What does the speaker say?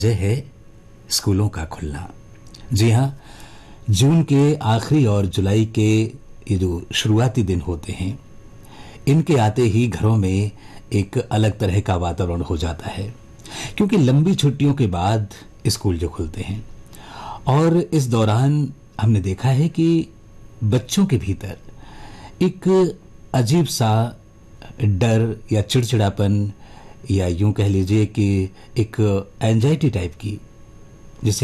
वजह है स्कूलों का खुलना। जी हाँ, जून के आखिरी और जुलाई के ये जो शुरुआती दिन होते हैं, इनके आते ही घरों में एक अलग तरह का वातावरण हो जाता है, क्योंकि लंबी छुट्टियों के बाद स्कूल जो खुलते हैं और इस दौरान हमने देखा है कि बच्चों के भीतर एक अजीब सा डर या चिड़चिड़ापन या यूं कह लीजिए कि एक एंजाइटी टाइप की